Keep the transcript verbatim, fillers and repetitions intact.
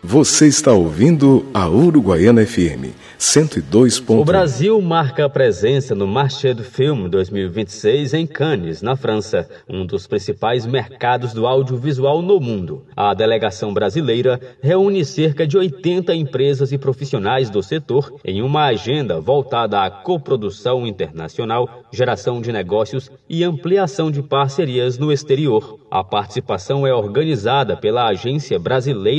Você está ouvindo a Uruguaiana F M cento e dois ponto um. O Brasil marca a presença no Marché du Film dois mil e vinte e seis em Cannes, na França, um dos principais mercados do audiovisual no mundo. A delegação brasileira reúne cerca de oitenta empresas e profissionais do setor em uma agenda voltada à coprodução internacional, geração de negócios e ampliação de parcerias no exterior. A participação é organizada pela Agência Brasileira